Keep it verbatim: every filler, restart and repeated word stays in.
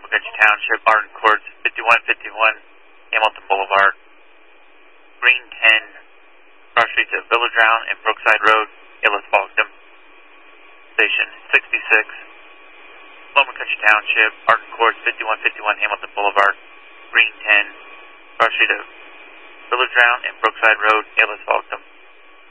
McCutcheon Township, Arden Courts, fifty-one fifty-one Hamilton Boulevard, Green ten, cross streets of Village Round and Brookside Road, Illis Falkdom. Station sixty-six, Lower McCutcheon Township, Arden Courts, fifty-one fifty-one Hamilton Boulevard, Green ten, cross street of Village Round and Brookside Road, Illis Falkdom.